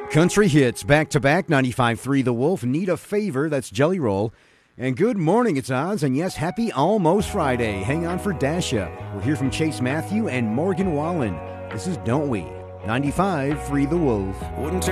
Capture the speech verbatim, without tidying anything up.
Country hits back-to-back, ninety-five point three The Wolf. Need a favor, that's Jelly Roll. And good morning, it's Oz, and yes, happy almost Friday. Hang on for Dasha. We'll hear from Chase Matthew and Morgan Wallen. This is Don't We? ninety-five point three The Wolf. Wouldn't